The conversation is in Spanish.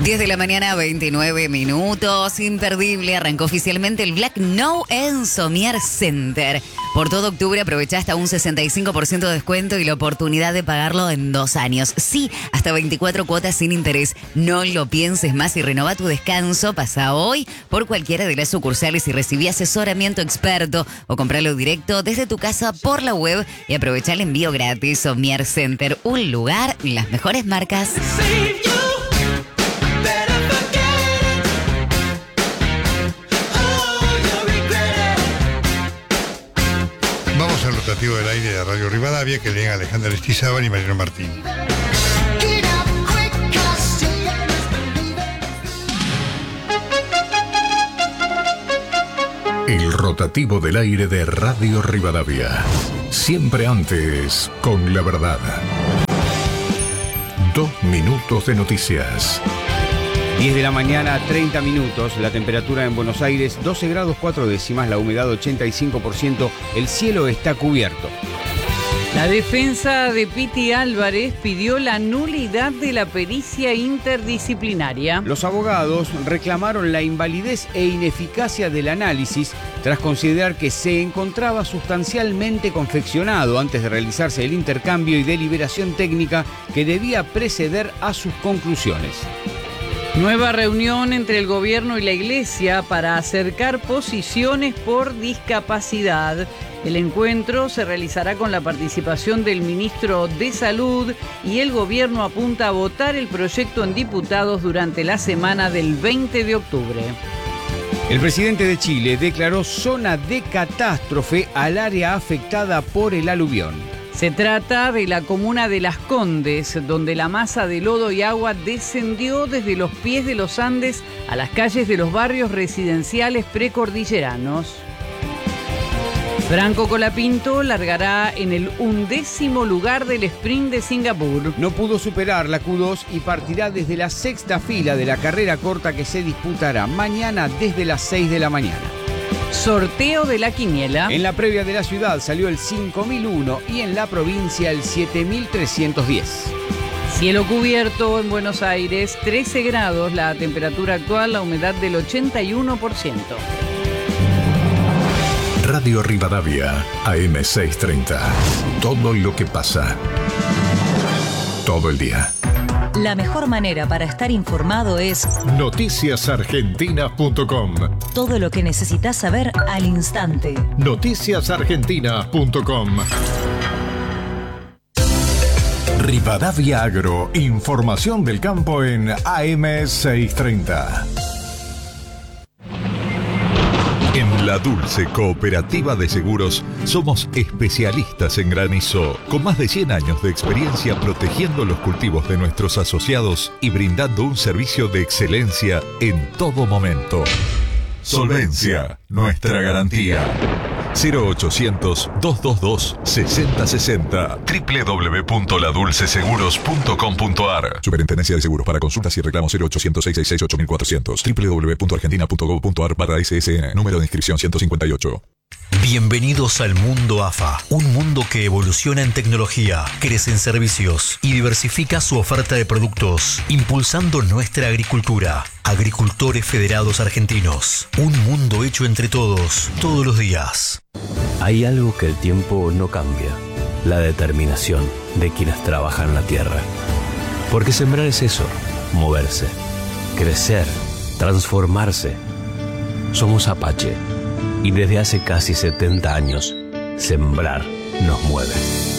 10 de la mañana, 29 minutos. Imperdible. Arrancó oficialmente el Black Now en Somier Center. Por todo octubre aprovecha hasta un 65% de descuento y la oportunidad de pagarlo en 2 años. Sí, hasta 24 cuotas sin interés. No lo pienses más y renova tu descanso. Pasa hoy por cualquiera de las sucursales y recibí asesoramiento experto o compralo directo desde tu casa por la web y aprovecha el envío gratis. Somier Center, un lugar, las mejores marcas. Vamos al rotativo del aire de Radio Rivadavia, que leen Alejandra Aristizábal y Mariano Martín. El rotativo del aire de Radio Rivadavia. Siempre antes, con la verdad. 2 minutos de noticias. 10 de la mañana, 30 minutos, la temperatura en Buenos Aires, 12 grados 4 décimas, la humedad 85%, el cielo está cubierto. La defensa de Piti Álvarez pidió la nulidad de la pericia interdisciplinaria. Los abogados reclamaron la invalidez e ineficacia del análisis tras considerar que se encontraba sustancialmente confeccionado antes de realizarse el intercambio y deliberación técnica que debía preceder a sus conclusiones. Nueva reunión entre el gobierno y la iglesia para acercar posiciones por discapacidad. El encuentro se realizará con la participación del ministro de Salud y el gobierno apunta a votar el proyecto en diputados durante la semana del 20 de octubre. El presidente de Chile declaró zona de catástrofe al área afectada por el aluvión. Se trata de la comuna de Las Condes, donde la masa de lodo y agua descendió desde los pies de los Andes a las calles de los barrios residenciales precordilleranos. Franco Colapinto largará en el 11º lugar del sprint de Singapur. No pudo superar la Q2 y partirá desde la 6ª fila de la carrera corta que se disputará mañana desde las 6 de la mañana. Sorteo de la quiniela. En la previa de la ciudad salió el 5001 y en la provincia el 7310. Cielo cubierto en Buenos Aires, 13 grados la temperatura actual, la humedad del 81%. Radio Rivadavia, AM630. Todo lo que pasa. Todo el día. La mejor manera para estar informado es noticiasargentinas.com. Todo lo que necesitas saber al instante. Noticiasargentinas.com. Rivadavia Agro, información del campo en AM630. En La Dulce Cooperativa de Seguros somos especialistas en granizo, con más de 100 años de experiencia protegiendo los cultivos de nuestros asociados y brindando un servicio de excelencia en todo momento. Solvencia, nuestra garantía. 0800-222-6060 www.ladulceseguros.com.ar. Superintendencia de Seguros. Para consultas y reclamos 0800-666-8400 www.argentina.gov.ar/SSN. Número de inscripción 158. Bienvenidos al mundo AFA, un mundo que evoluciona en tecnología, crece en servicios y diversifica su oferta de productos, impulsando nuestra agricultura. Agricultores Federados Argentinos, un mundo hecho entre todos, todos los días. Hay algo que el tiempo no cambia, la determinación de quienes trabajan la tierra. Porque sembrar es eso, moverse, crecer, transformarse. Somos Apache. Y desde hace casi 70 años, sembrar nos mueve.